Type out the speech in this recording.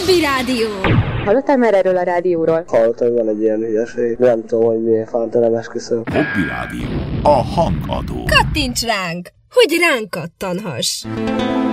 Hobby Rádió! Hallottál már erről a rádióról? Hallottam, hogy van egy ilyen hülyeség. Nem tudom, hogy milyen fántelem esküszöm. Hobby Rádió. A hangadó. Kattints ránk, hogy ránk kattanhass!